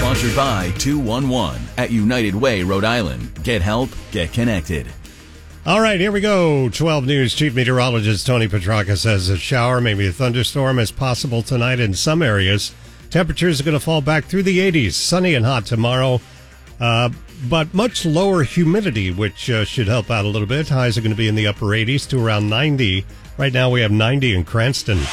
Sponsored by 211 at United Way, Rhode Island. Get help, get connected. All right, here we go. 12 News Chief Meteorologist Tony Petrarca says a shower, maybe a thunderstorm is possible tonight in some areas. Temperatures are going to fall back through the 80s. Sunny and hot tomorrow, but much lower humidity, which should help out a little bit. Highs are going to be in the upper 80s to around 90. Right now we have 90 in Cranston.